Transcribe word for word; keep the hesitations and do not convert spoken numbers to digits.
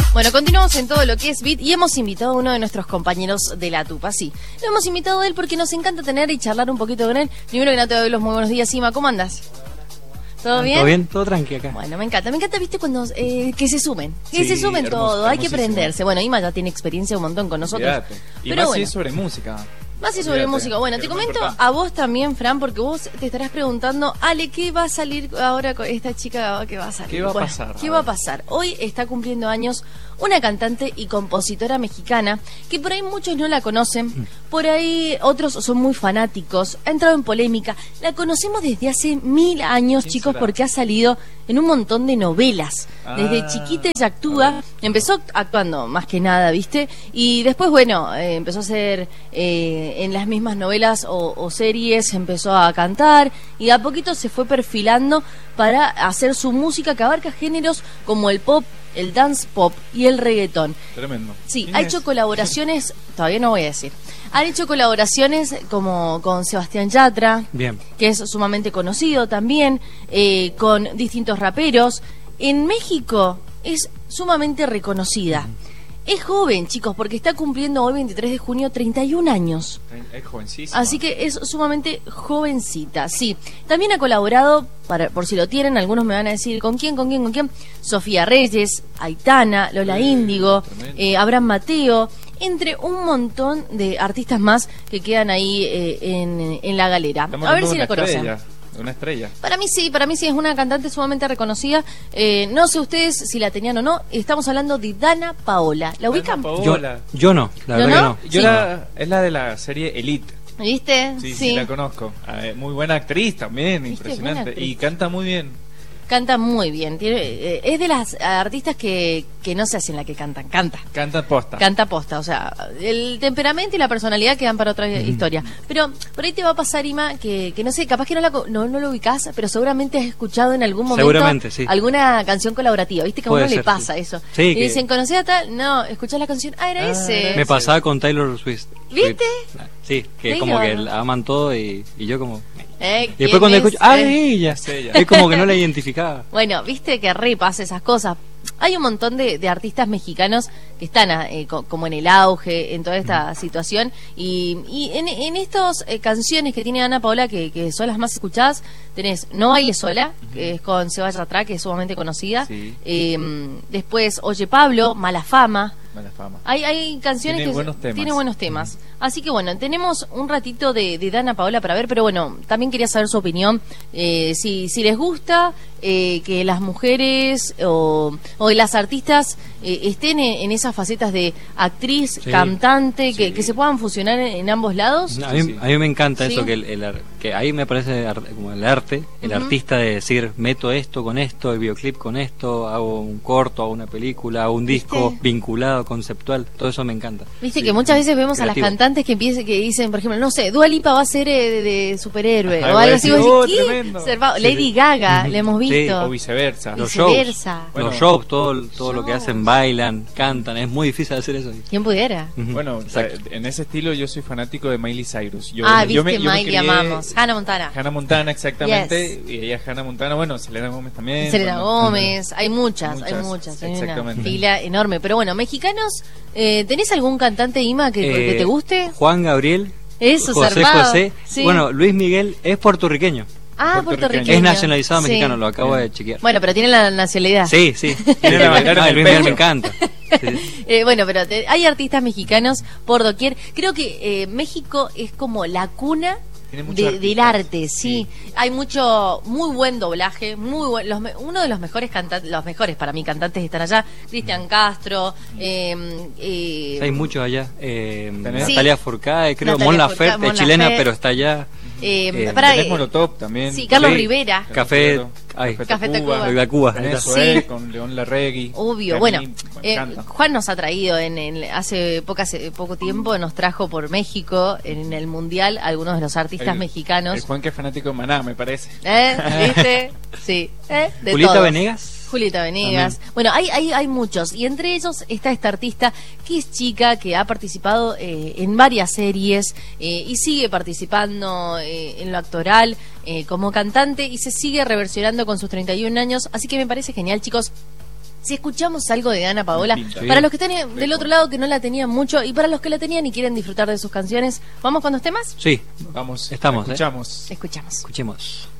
Bueno, continuamos en todo lo que es Beat y hemos invitado a uno de nuestros compañeros de la Tupa, sí. Lo hemos invitado a él porque nos encanta tener y charlar un poquito con él. Primero que nada te doy los muy buenos días, Ima, ¿cómo andas? ¿Todo bien? Todo bien, todo tranqui acá. Bueno, me encanta, me encanta, viste, cuando eh, que se sumen, que Sí, se sumen hermoso, todo, hay que hermosísimo. prenderse. Bueno, Ima ya tiene experiencia un montón con nosotros. Olvídate. Y Pero más bueno. si es sobre música. Más y sobre Olvídate, música. Bueno, que te es lo más comento importante. a vos también, Fran, porque vos te estarás preguntando, Ale, ¿qué va a salir ahora con esta chica que va a salir? ¿Qué va a Bueno, pasar? ¿Qué A va a ver. pasar? Hoy está cumpliendo años una cantante y compositora mexicana que por ahí muchos no la conocen, por ahí otros son muy fanáticos, ha entrado en polémica. La conocemos desde hace mil años, ¿Quién chicos, será? porque ha salido en un montón de novelas. Desde Ah, chiquita ella actúa, empezó actuando más que nada, ¿viste? Y después, bueno, eh, empezó a hacer eh, en las mismas novelas o, o series, empezó a cantar y de a poquito se fue perfilando para hacer su música que abarca géneros como el pop, el dance pop y el reggaetón. Tremendo. Sí, ¿Quién ha es? hecho colaboraciones, todavía no voy a decir. Han hecho colaboraciones como con Sebastián Yatra, Bien. que es sumamente conocido también, eh, con distintos raperos. En México es sumamente reconocida. Es joven, chicos, porque está cumpliendo hoy, veintitrés de junio, treinta y un años. Es jovencísima. Así que es sumamente jovencita, sí. También ha colaborado, para, por si lo tienen, algunos me van a decir, ¿con quién, con quién, con quién? Sofía Reyes, Aitana, Lola Eh, Índigo, tremendo. eh, Abraham Mateo, entre un montón de artistas más que quedan ahí eh, en, en la galera. Estamos A ver hablando si de la una conocen. estrella, de una estrella. Para mí sí, para mí sí es una cantante sumamente reconocida. Eh, no sé ustedes si la tenían o no. Estamos hablando de Dana Paola. ¿La ubican? Dana Yo, Paola. yo no, la ¿Yo verdad no? que no. Yo Sí. la, es la de la serie Elite. ¿Viste? Sí, sí, la conozco. Ah, eh, muy buena actriz también, ¿Viste? Buena impresionante. actriz. Y canta muy bien. Canta muy bien. Tiene, eh, es de las artistas que, que no se hacen la que cantan. Canta. Canta posta. Canta posta, o sea, el temperamento y la personalidad quedan para otra historia. Pero por ahí te va a pasar, Ima, que, que no sé, capaz que no, la, co- no, no lo ubicás, pero seguramente has escuchado en algún momento Seguramente, sí. alguna canción colaborativa. ¿Viste que a uno Puede le ser, pasa sí. eso? Sí, y que- dicen, ¿conocés a tal? No, escuchás la canción. Ah, era Ah, ese. era Me ese. pasaba con Taylor Swift. ¿Viste? Sí, que Mira. como que la aman todo y, y yo como... Eh, Y ¿quién después cuando es? escucho, ¡ah, Eh. ella! Es ella. Es como que no la identificaba. Bueno, viste que re pasa esas cosas. Hay un montón de, de artistas mexicanos que están ah, eh, co- como en el auge, en toda esta situación. Y, y en, en estas eh, canciones que tiene Ana Paola, que, que son las más escuchadas, tenés No Baile Sola, que es con Seba Yatra, que es sumamente conocida. Sí. Eh, después Oye Pablo, Mala Fama. Mala fama. Hay, hay canciones Tiene que buenos temas. tiene buenos temas. Así que bueno, tenemos un ratito de, de Dana Paola para ver, pero bueno, también quería saber su opinión. Eh, si, si les gusta eh, que las mujeres o, o las artistas eh, estén en, en esas facetas de actriz, Sí. cantante, que, Sí. que se puedan fusionar en, en ambos lados. A mí, sí. a mí me encanta Sí. eso, que, el, el ar- que ahí me parece ar- como el arte, el Ujú. artista de decir, meto esto con esto, el videoclip con esto, hago un corto, hago una película, hago un disco ¿Viste? vinculado, conceptual, todo eso me encanta. Viste Sí, que muchas veces vemos creativo. a las cantantes que empiecen, que dicen, por ejemplo, no sé, Dua Lipa va a ser eh, de, de superhéroe Ajá, o algo así. voy a vos decir, decís, "Oh, ¿qué? tremendo". Serva- Sí, Lady sí. Gaga, Ujú. la hemos Sí, visto. O viceversa. Los shows, Viceversa. Bueno. los shows, todo, todo lo que Shows. hacen, bailan, cantan, es muy difícil hacer eso. ¿Quién pudiera? Ujú. Bueno, o sea, Exacto. en ese estilo yo soy fanático de Miley Cyrus. Yo, ah, yo viste, me- yo me Miley, crié- amamos. Hannah Montana. Hannah Montana, exactamente. Y ella Hannah Montana, bueno, Selena Gómez también. Selena bueno. Gómez, hay muchas, hay Muchas, muchas, hay una exactamente. fila enorme. Pero bueno, mexicanos, eh, ¿tenés algún cantante, Ima, que, que Eh, te guste? Juan Gabriel, Eso, José zarpado. José. Sí. Bueno, Luis Miguel es puertorriqueño, ah, puertorriqueño. puertorriqueño. es nacionalizado Sí. mexicano, lo acabo Bien. de chequear. Bueno, pero tiene la nacionalidad. Sí, sí. Tiene la bandera No, en el Luis Miguel pecho. me encanta. Sí. Eh, bueno, pero te- hay artistas mexicanos por doquier. Creo que eh, México es como la cuna Tiene muchos de- artistas. del arte, sí. Hay mucho, muy buen doblaje, muy buen, los me- uno de los mejores cantantes, los mejores para mí cantantes están allá, Cristian Castro, eh, eh, Hay muchos allá. Eh, ¿Tenés? Natalia Furcade, creo. Natalia Mon Furcade, Laferte, Mon es chilena, Laferte. pero está allá. eh, eh, para, Tenés eh, Molotov también. sí, Carlos Sí. Rivera. Café- Claro. ay. Café Tacuba. Tacuba. Cuba. Tenés Eso, Zoé Sí. con León Larregui. Obvio, Que a bueno, mí me eh, encanta. Juan nos ha traído en, en- hace poco, hace poco tiempo, nos trajo por México en el Mundial algunos de los artistas El- mexicanos. El Juan que es fanático de Maná, me parece. ¿Eh? ¿Viste? Sí. ¿Eh? De Julieta todos. Venegas. Julieta Venegas. Bueno, hay, hay, hay muchos. Y entre ellos está esta artista que es chica, que ha participado eh, en varias series eh, y sigue participando eh, en lo actoral eh, como cantante y se sigue reversionando con sus treinta y un años. Así que me parece genial, chicos. Si escuchamos algo de Ana Paola, Sí. para los que están del otro lado que no la tenían mucho y para los que la tenían y quieren disfrutar de sus canciones, ¿vamos con los temas? Sí, Vamos, Estamos, ¿eh? escuchamos. Escuchamos. escuchemos.